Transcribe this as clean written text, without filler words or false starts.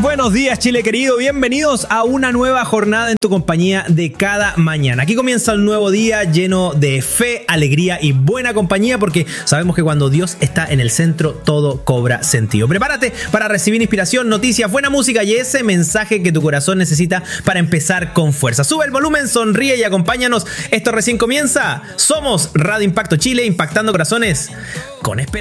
Buenos días, Chile querido, bienvenidos a una nueva jornada en tu compañía de cada mañana. Aquí comienza un nuevo día lleno de fe, alegría y buena compañía, porque sabemos que cuando Dios está en el centro todo cobra sentido. Prepárate para recibir inspiración, noticias, buena música y ese mensaje que tu corazón necesita para empezar con fuerza. Sube el volumen, sonríe y acompáñanos. Esto recién comienza. Somos Radio Impacto Chile, impactando corazones con esperanza.